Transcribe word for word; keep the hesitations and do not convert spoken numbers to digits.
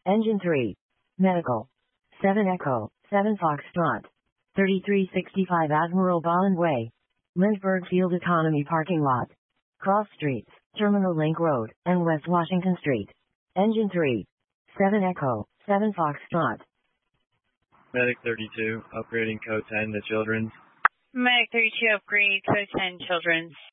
Engine three. Medical. seven Echo, seven Foxtrot. thirty-three sixty-five Admiral Bolland Way. Lindbergh Field Economy Parking Lot. Cross Streets, Terminal Link Road, and West Washington Street. Engine three. seven Echo, seven Foxtrot. Medic thirty-two, upgrading code ten to Children's. Medic thirty-two, upgrade code ten Children's.